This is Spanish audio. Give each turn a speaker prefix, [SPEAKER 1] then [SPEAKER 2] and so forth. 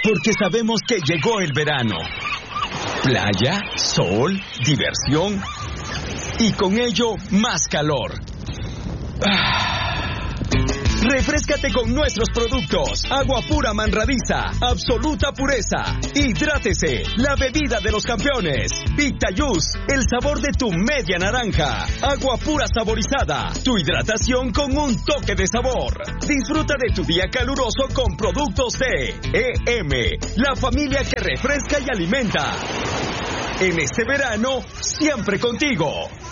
[SPEAKER 1] porque sabemos que llegó el verano. Playa, sol, diversión y con ello más calor. Refréscate con nuestros productos. Agua pura Manradiza, absoluta pureza. Hidrátese, la bebida de los campeones. Victayus, el sabor de tu media naranja. Agua pura saborizada, tu hidratación con un toque de sabor. Disfruta de tu día caluroso con productos de EM, la familia que refresca y alimenta. En este verano, siempre contigo.